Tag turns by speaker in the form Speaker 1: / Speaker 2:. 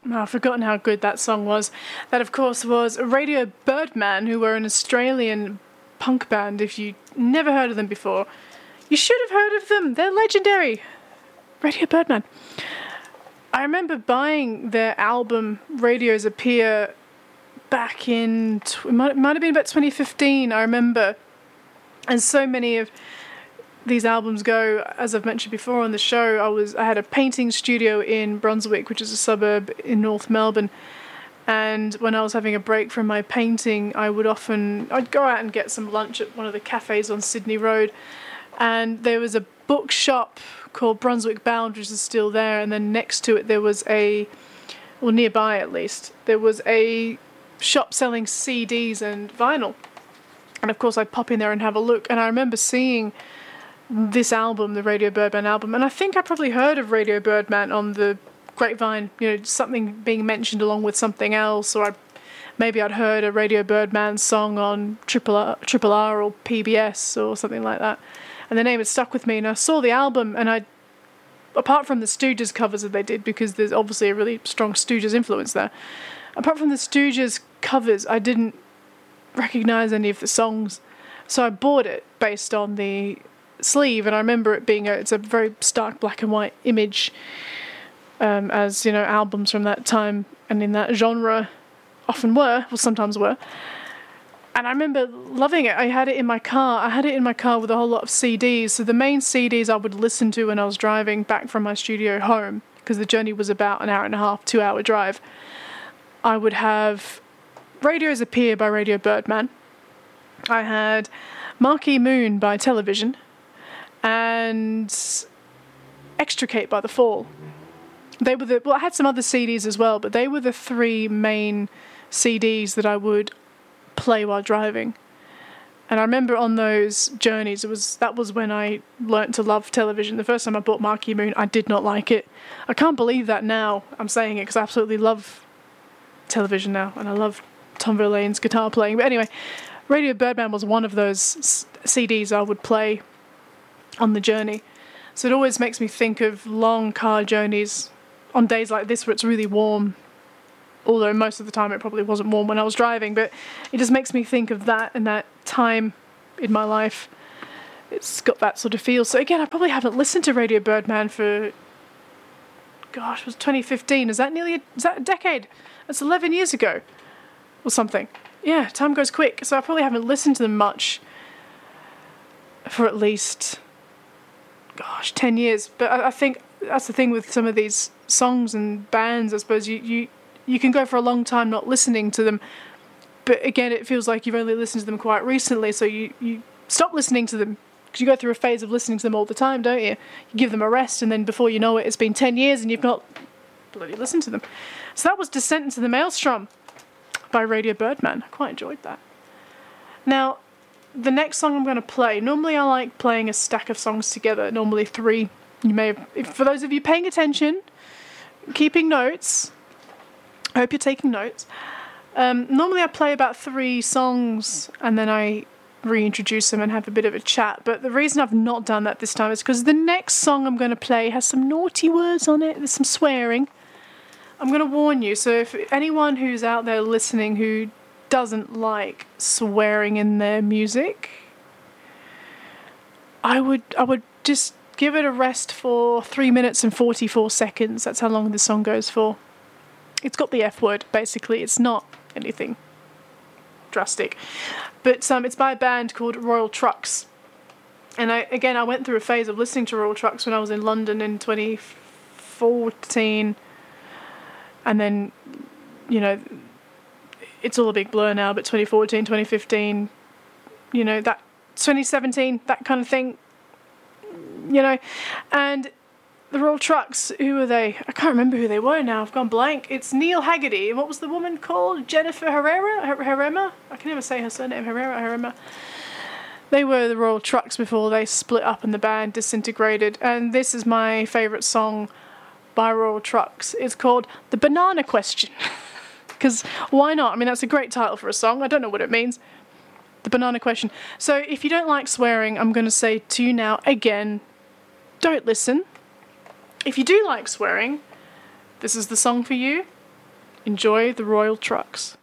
Speaker 1: I've forgotten how good that song was. That, of course, was Radio Birdman, who were an Australian punk band. If you never heard of them before, you should have heard of them. They're legendary. Radio Birdman. I remember buying their album Radios Appear back in, it might have been about 2015, I remember. And so many of these albums go, as I've mentioned before on the show, I had a painting studio in Brunswick, which is a suburb in North Melbourne. And when I was having a break from my painting, I'd go out and get some lunch at one of the cafes on Sydney Road. And there was a bookshop called Brunswick Bound, which is still there. And then next to it, there was nearby at least, there was a shop selling CDs and vinyl. And of course, I'd pop in there and have a look. And I remember seeing this album, the Radio Birdman album. And I think I probably heard of Radio Birdman on the grapevine, something being mentioned along with something else, or maybe I'd heard a Radio Birdman song on Triple R or PBS or something like that, and the name had stuck with me. And I saw the album, and apart from the Stooges covers that they did, because there's obviously a really strong Stooges influence there, apart from the Stooges covers, I didn't recognise any of the songs, so I bought it based on the sleeve. And I remember it being it's a very stark black and white image, as albums from that time and in that genre sometimes were. And I remember loving it. I had it in my car with a whole lot of CDs. So the main CDs I would listen to when I was driving back from my studio home, because the journey was about an hour and a half, 2-hour drive. I would have Radios Appear by Radio Birdman. I had Marquee Moon by Television, and Extricate by The Fall. They were I had some other CDs as well, but they were the three main CDs that I would play while driving. And I remember on those journeys, that was when I learnt to love Television. The first time I bought Marquee Moon, I did not like it. I can't believe that now I'm saying it, because I absolutely love Television now, and I love Tom Verlaine's guitar playing. But anyway, Radio Birdman was one of those CDs I would play on the journey. So it always makes me think of long car journeys on days like this where it's really warm, although most of the time it probably wasn't warm when I was driving, but it just makes me think of that and that time in my life. It's got that sort of feel. So again, I probably haven't listened to Radio Birdman for, it was 2015. Is that a decade? That's 11 years ago or something. Yeah, time goes quick. So I probably haven't listened to them much for at least, 10 years. But I think that's the thing with some of these songs and bands, I suppose. You can go for a long time not listening to them, but again, it feels like you've only listened to them quite recently, so you stop listening to them, because you go through a phase of listening to them all the time, don't you? You give them a rest, and then before you know it, it's been 10 years and you've not bloody listened to them. So that was Descent into the Maelstrom by Radio Birdman. I quite enjoyed that. Now, the next song I'm going to play, normally I like playing a stack of songs together, normally 3. You may have, for those of you paying attention, keeping notes, I hope you're taking notes. Normally I play about 3 songs and then I reintroduce them and have a bit of a chat. But the reason I've not done that this time is because the next song I'm going to play has some naughty words on it. There's some swearing. I'm going to warn you. So if anyone who's out there listening who doesn't like swearing in their music, I would just give it a rest for 3 minutes and 44 seconds. That's how long this song goes for. It's got the F word, basically. It's not anything drastic. But it's by a band called Royal Trucks. And I went through a phase of listening to Royal Trucks when I was in London in 2014. And then, it's all a big blur now, but 2014, 2015, that 2017, that kind of thing, and the Royal Trucks, who were they? I can't remember who they were now. I've gone blank. It's Neil Haggerty. And what was the woman called? Jennifer Herrera? I can never say her surname. Herrera. They were the Royal Trucks before they split up and the band disintegrated. And this is my favourite song by Royal Trucks. It's called The Banana Question. Because why not? I mean, that's a great title for a song. I don't know what it means. The Banana Question. So if you don't like swearing, I'm going to say to you now, again, don't listen. If you do like swearing, this is the song for you. Enjoy the Royal Trucks.